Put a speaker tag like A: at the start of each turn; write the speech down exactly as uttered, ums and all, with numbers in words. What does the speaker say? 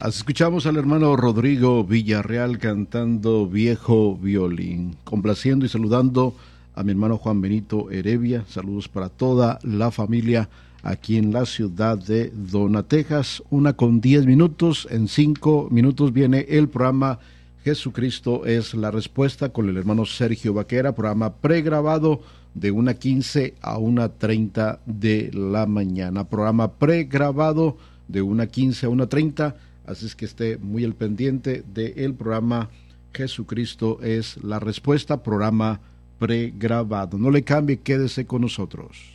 A: Así escuchamos al hermano Rodrigo Villarreal cantando Viejo Violín, complaciendo y saludando a mi hermano Juan Benito Heredia. Saludos para toda la familia aquí en la ciudad de Dona, Texas. Una con diez minutos. En cinco minutos viene el programa Jesucristo es la Respuesta con el hermano Sergio Vaquera, programa pregrabado de una quince a una treinta de la mañana. Programa pregrabado de una quince a una treinta. Así es que esté muy al pendiente del programa Jesucristo es la Respuesta, programa pregrabado. No le cambie, quédese con nosotros.